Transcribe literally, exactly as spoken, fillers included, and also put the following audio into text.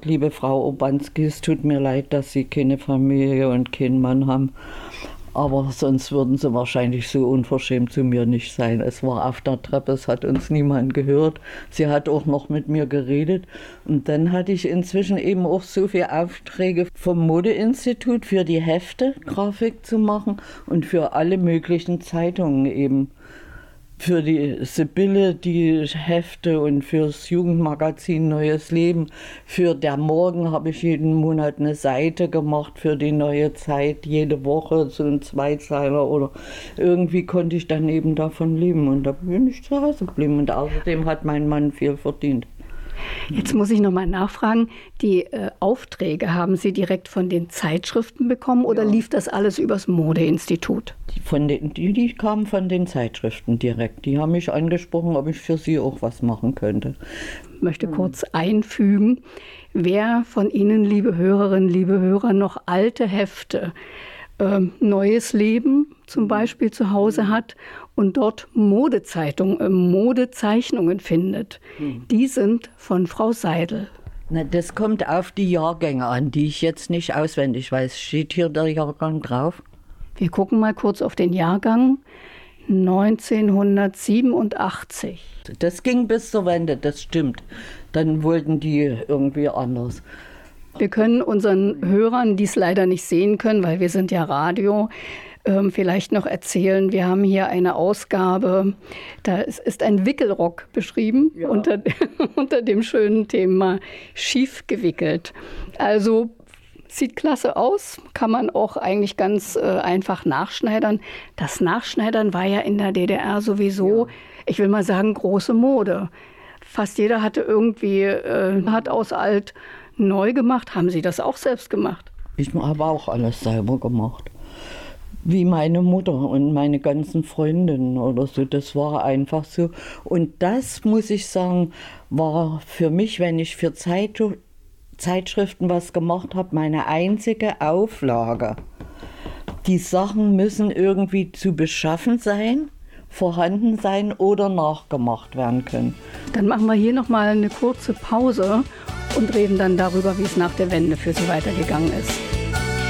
gesagt, liebe Frau Urbanski, es tut mir leid, dass Sie keine Familie und keinen Mann haben. Aber sonst würden Sie wahrscheinlich so unverschämt zu mir nicht sein. Es war auf der Treppe, es hat uns niemand gehört. Sie hat auch noch mit mir geredet. Und dann hatte ich inzwischen eben auch so viele Aufträge vom Modeinstitut für die Hefte, Grafik zu machen und für alle möglichen Zeitungen eben. Für die Sibylle die Hefte und fürs Jugendmagazin Neues Leben. Für Der Morgen habe ich jeden Monat eine Seite gemacht für die Neue Zeit, jede Woche so ein Zweizeiler oder irgendwie konnte ich dann eben davon leben und da bin ich zu Hause geblieben und außerdem hat mein Mann viel verdient. Jetzt muss ich noch mal nachfragen, die äh, Aufträge, haben Sie direkt von den Zeitschriften bekommen oder ja. lief das alles übers Modeinstitut? Die, von den, die, die kamen von den Zeitschriften direkt. Die haben mich angesprochen, ob ich für sie auch was machen könnte. Ich möchte kurz einfügen, wer von Ihnen, liebe Hörerinnen, liebe Hörer, noch alte Hefte, äh, Neues Leben zum Beispiel zu Hause hat und dort Modezeitungen, äh, Modezeichnungen findet. Hm. Die sind von Frau Seidel. Na, das kommt auf die Jahrgänge an, die ich jetzt nicht auswendig weiß. Steht hier der Jahrgang drauf? Wir gucken mal kurz auf den Jahrgang neunzehnhundertsiebenundachtzig. Das ging bis zur Wende, das stimmt. Dann wollten die irgendwie anders. Wir können unseren Hörern, die es leider nicht sehen können, weil wir sind ja Radio, ähm, vielleicht noch erzählen, wir haben hier eine Ausgabe, da ist, ist ein Wickelrock beschrieben, ja. unter, unter dem schönen Thema schief gewickelt. Also sieht klasse aus, kann man auch eigentlich ganz äh, einfach nachschneidern. Das Nachschneidern war ja in der D D R sowieso, ja. ich will mal sagen, große Mode. Fast jeder hatte irgendwie, äh, hat aus alt neu gemacht. Haben Sie das auch selbst gemacht? Ich habe auch alles selber gemacht. Wie meine Mutter und meine ganzen Freundinnen oder so. Das war einfach so. Und das, muss ich sagen, war für mich, wenn ich für Zeit, Zeitschriften was gemacht habe, meine einzige Auflage. Die Sachen müssen irgendwie zu beschaffen sein, vorhanden sein oder nachgemacht werden können. Dann machen wir hier noch mal eine kurze Pause und reden dann darüber, wie es nach der Wende für Sie weitergegangen ist.